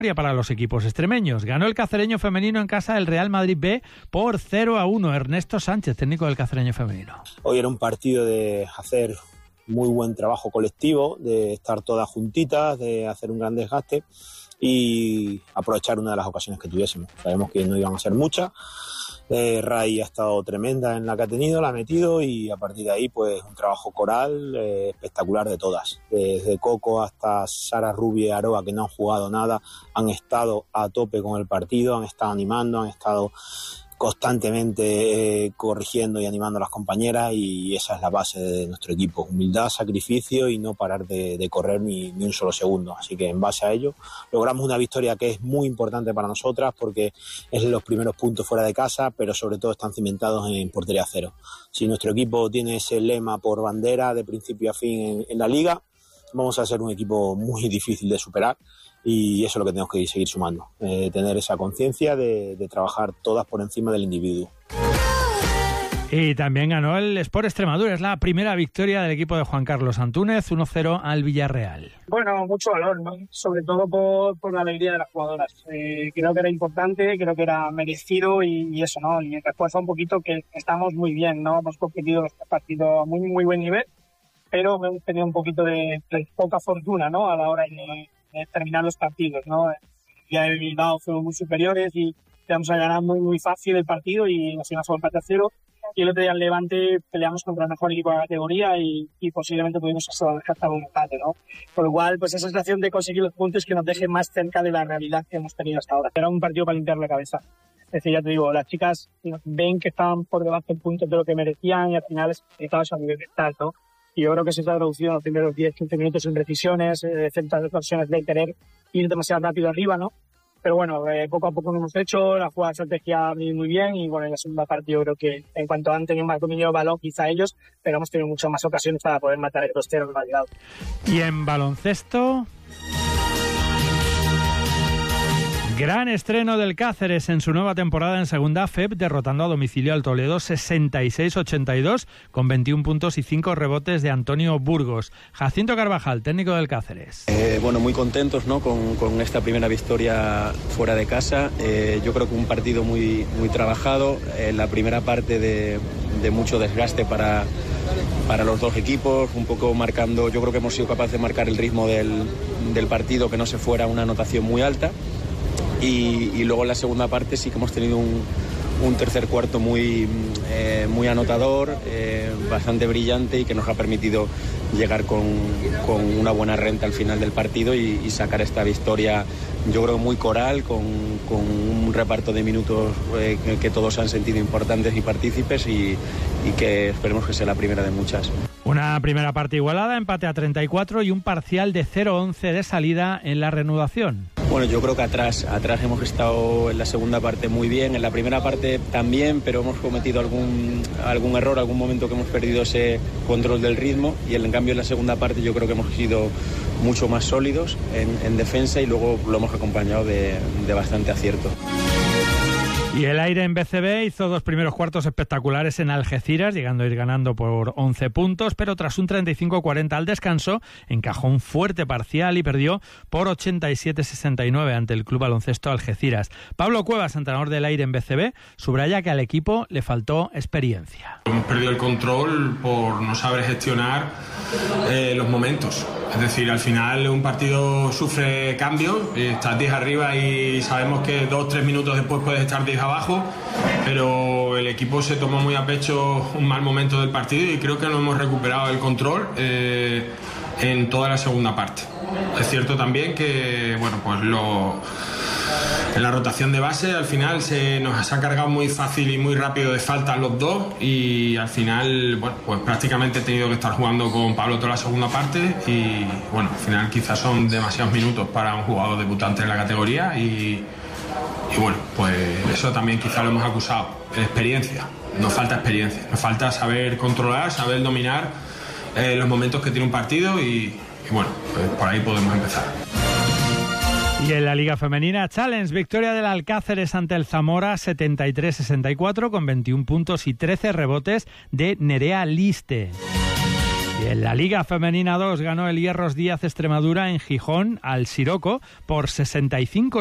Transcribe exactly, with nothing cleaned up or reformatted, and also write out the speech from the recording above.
para los equipos extremeños. Ganó el cacereño femenino en casa del Real Madrid B por cero a uno. Ernesto Sánchez, técnico del cacereño femenino. Hoy era un partido de hacer muy buen trabajo colectivo, de estar todas juntitas, de hacer un gran desgaste y aprovechar una de las ocasiones que tuviésemos. Sabemos que no iban a ser muchas. Eh, Ray ha estado tremenda en la que ha tenido, la ha metido y a partir de ahí pues un trabajo coral eh, espectacular de todas. Desde Coco hasta Sara Rubio y Aroa, que no han jugado nada, han estado a tope con el partido, han estado animando, han estado constantemente eh, corrigiendo y animando a las compañeras y esa es la base de nuestro equipo, humildad, sacrificio y no parar de, de correr ni, ni un solo segundo, así que en base a ello logramos una victoria que es muy importante para nosotras porque es los primeros puntos fuera de casa, pero sobre todo están cimentados en portería cero. Si nuestro equipo tiene ese lema por bandera de principio a fin en, en la liga, vamos a ser un equipo muy difícil de superar y eso es lo que tenemos que seguir sumando, eh, tener esa conciencia de, de trabajar todas por encima del individuo. Y también ganó el Sport Extremadura, es la primera victoria del equipo de Juan Carlos Antúnez, uno cero al Villarreal. Bueno, mucho valor, ¿no? Sobre todo por, por la alegría de las jugadoras. Eh, creo que era importante, creo que era merecido y, y eso, ¿no? Y refuerza un poquito que estamos muy bien, ¿no? Hemos competido los partidos a muy, muy buen nivel, pero hemos tenido un poquito de, de poca fortuna, ¿no? A la hora de, de terminar los partidos, ¿no? Ya el Bilbao fueron muy superiores y íbamos a ganar muy, muy fácil el partido y nos íbamos a empate a cero. Y el otro día en Levante peleamos contra el mejor equipo de la categoría y, y posiblemente pudimos hasta un empate, ¿no? Por lo cual, pues esa sensación de conseguir los puntos que nos deje más cerca de la realidad que hemos tenido hasta ahora. Era un partido para limpiar la cabeza. Es decir, ya te digo, las chicas ven que estaban por debajo en puntos de lo que merecían y al final es a nivel mental, ¿no? Y yo creo que se está traducido en los primeros diez a quince minutos en precisiones, eh, centras de ocasiones de querer ir demasiado rápido arriba, ¿no? Pero bueno, eh, poco a poco lo hemos hecho, la jugada de estrategia ha venido muy bien y bueno, en la segunda parte yo creo que en cuanto han tenido más dominio de balón quizá ellos, pero hemos tenido muchas más ocasiones para poder matar el dos cero que no ha llegado. Y en baloncesto... Gran estreno del Cáceres en su nueva temporada en segunda F E P, derrotando a domicilio al Toledo sesenta y seis a ochenta y dos con veintiún puntos y cinco rebotes de Antonio Burgos. Jacinto Carvajal, técnico del Cáceres. Eh, bueno, muy contentos, ¿no? con, con esta primera victoria fuera de casa. Eh, yo creo que un partido muy, muy trabajado. Eh, la primera parte de, de mucho desgaste para, para los dos equipos, un poco marcando, yo creo que hemos sido capaces de marcar el ritmo del, del partido, que no se fuera una anotación muy alta. Y, y luego en la segunda parte sí que hemos tenido un, un tercer cuarto muy, eh, muy anotador, eh, bastante brillante y que nos ha permitido llegar con, con una buena renta al final del partido y, y sacar esta victoria, yo creo, muy coral, con, con un reparto de minutos eh, que, que todos han sentido importantes y partícipes y, y que esperemos que sea la primera de muchas. Una primera parte igualada, empate a treinta y cuatro y un parcial de cero a once de salida en la reanudación. Bueno, yo creo que atrás, atrás hemos estado en la segunda parte muy bien, en la primera parte también, pero hemos cometido algún, algún error, algún momento que hemos perdido ese control del ritmo y en cambio en la segunda parte yo creo que hemos sido mucho más sólidos en, en defensa y luego lo hemos acompañado de, de bastante acierto. Y el Aire en B C B hizo dos primeros cuartos espectaculares en Algeciras, llegando a ir ganando por once puntos, pero tras un treinta y cinco a cuarenta al descanso, encajó un fuerte parcial y perdió por ochenta y siete a sesenta y nueve ante el Club Baloncesto Algeciras. Pablo Cuevas, entrenador del Aire en B C B, subraya que al equipo le faltó experiencia. Hemos perdido el control por no saber gestionar eh, los momentos. Es decir, al final un partido sufre cambios, estás diez arriba y sabemos que dos o tres minutos después puedes estar diez abajo, pero el equipo se tomó muy a pecho un mal momento del partido y creo que no hemos recuperado el control eh, en toda la segunda parte. Es cierto también que bueno, pues lo, en la rotación de base al final se nos ha cargado muy fácil y muy rápido de faltas los dos y al final bueno, pues prácticamente he tenido que estar jugando con Pablo toda la segunda parte y bueno, al final quizás son demasiados minutos para un jugador debutante en la categoría y Y bueno, pues eso también quizá lo hemos acusado, experiencia, nos falta experiencia, nos falta saber controlar, saber dominar eh, los momentos que tiene un partido y, y bueno, pues por ahí podemos empezar. Y en la Liga Femenina Challenge, victoria del Alcáceres ante el Zamora setenta y tres a sesenta y cuatro con veintiún puntos y trece rebotes de Nerea Liste. Y en la Liga Femenina dos ganó el Hierros Díaz Extremadura en Gijón al Siroco por sesenta y cinco